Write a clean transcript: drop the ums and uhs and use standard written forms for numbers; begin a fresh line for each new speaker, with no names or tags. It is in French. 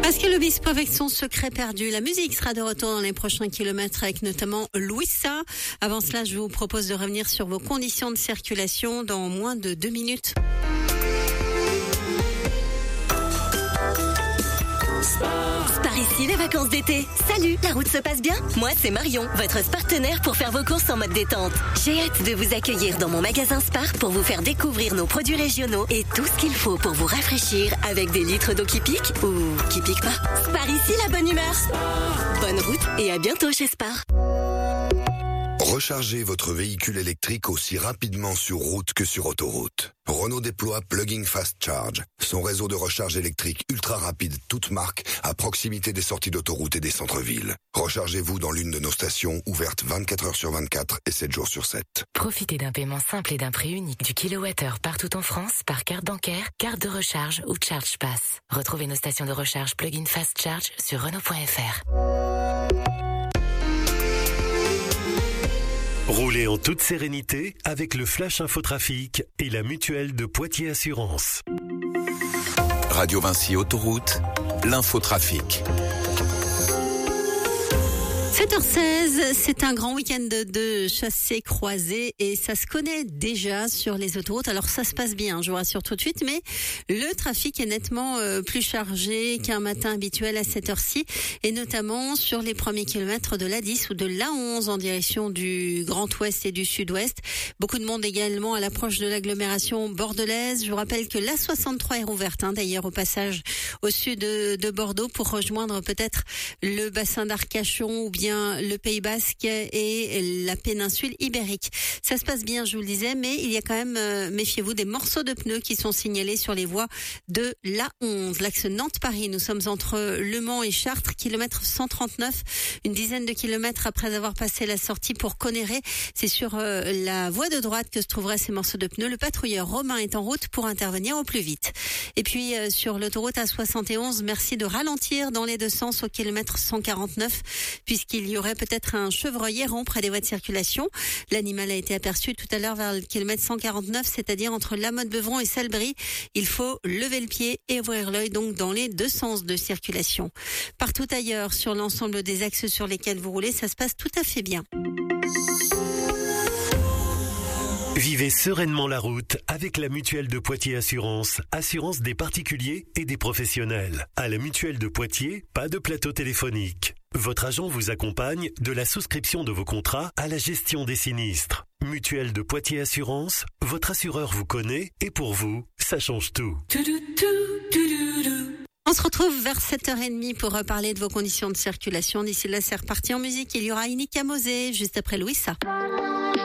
Pascal Obispo avec son secret perdu. La musique sera de retour dans les prochains kilomètres avec notamment Louisa. Avant cela, je vous propose de revenir sur vos conditions de circulation dans moins de 2 minutes.
Par ici, les vacances d'été. Salut, la route se passe bien? Moi, c'est Marion, votre partenaire pour faire vos courses en mode détente. J'ai hâte de vous accueillir dans mon magasin Spar pour vous faire découvrir nos produits régionaux et tout ce qu'il faut pour vous rafraîchir avec des litres d'eau qui piquent ou qui piquent pas. Spar ici, la bonne humeur. Bonne route et à bientôt chez Spar.
Rechargez votre véhicule électrique aussi rapidement sur route que sur autoroute. Renault déploie Plug-in Fast Charge, son réseau de recharge électrique ultra rapide toute marque à proximité des sorties d'autoroute et des centres-villes. Rechargez-vous dans l'une de nos stations ouvertes 24 heures sur 24 et 7 jours sur 7.
Profitez d'un paiement simple et d'un prix unique du kilowattheure partout en France par carte bancaire, carte de recharge ou Charge Pass. Retrouvez nos stations de recharge Plug-in Fast Charge sur Renault.fr.
Roulez en toute sérénité avec le Flash Infotrafic et la mutuelle de Poitiers Assurance.
Radio Vinci Autoroute, l'infotrafic.
7h16, c'est un grand week-end de chassés croisés et ça se connaît déjà sur les autoroutes. Alors ça se passe bien, je vous rassure tout de suite, mais le trafic est nettement plus chargé qu'un matin habituel à cette heure-ci et notamment sur les premiers kilomètres de l'A10 ou de l'A11 en direction du Grand Ouest et du Sud-Ouest. Beaucoup de monde également à l'approche de l'agglomération bordelaise. Je vous rappelle que l'A63 est rouverte, d'ailleurs au passage au sud de Bordeaux pour rejoindre peut-être le bassin d'Arcachon ou bien le Pays Basque et la péninsule ibérique. Ça se passe bien, je vous le disais, mais il y a quand même, méfiez-vous, des morceaux de pneus qui sont signalés sur les voies de l'A11. L'axe Nantes-Paris, nous sommes entre Le Mans et Chartres, kilomètre 139, une dizaine de kilomètres après avoir passé la sortie pour Conneré. C'est sur la voie de droite que se trouveraient ces morceaux de pneus. Le patrouilleur Romain est en route pour intervenir au plus vite. Et puis sur l'autoroute A71, merci de ralentir dans les deux sens au kilomètre 149, puisqu'il y aurait peut-être un chevreuil errant près des voies de circulation. L'animal a été aperçu tout à l'heure vers le kilomètre 149, c'est-à-dire entre La Motte-Beuvron et Salbris. Il faut lever le pied et ouvrir l'œil donc dans les deux sens de circulation. Partout ailleurs, sur l'ensemble des axes sur lesquels vous roulez, ça se passe tout à fait bien.
Vivez sereinement la route avec la mutuelle de Poitiers Assurance, assurance des particuliers et des professionnels. À la mutuelle de Poitiers, pas de plateau téléphonique. Votre agent vous accompagne de la souscription de vos contrats à la gestion des sinistres. Mutuelle de Poitiers Assurance, votre assureur vous connaît et pour vous, ça change tout.
On se retrouve vers 7h30 pour reparler de vos conditions de circulation. D'ici là, c'est reparti en musique. Il y aura Inika Mosé juste après Louisa.